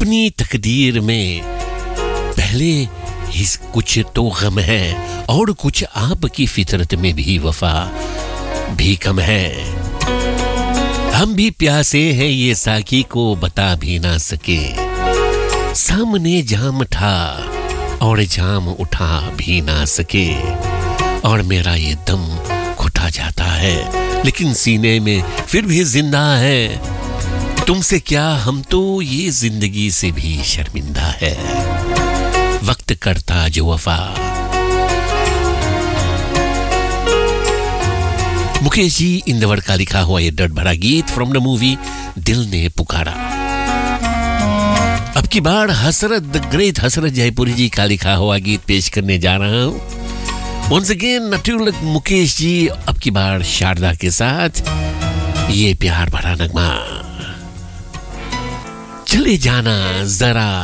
अपनी तकदीर में पहले ही कुछ तो गम है और कुछ आपकी फितरत में भी वफा भी कम है। हम भी प्यासे हैं ये साकी को बता भी ना सके, सामने जाम था और जाम उठा भी ना सके, और मेरा ये दम घुटा जाता है लेकिन सीने में फिर भी जिंदा है। तुमसे क्या हम तो ये जिंदगी से भी शर्मिंदा है, वक्त करता जो वफा। मुकेश जी इंदवर का लिखा हुआ ये दर्द भरा गीत फ्रॉम द मूवी दिल ने पुकारा। अब की बार हसरत द ग्रेट हसरत जयपुरी जी का लिखा हुआ गीत पेश करने जा रहा हूं। वंस अगेन नटुलक मुकेश जी, अब की बार शारदा के साथ ये प्यार भरा नगमा। चले जाना जरा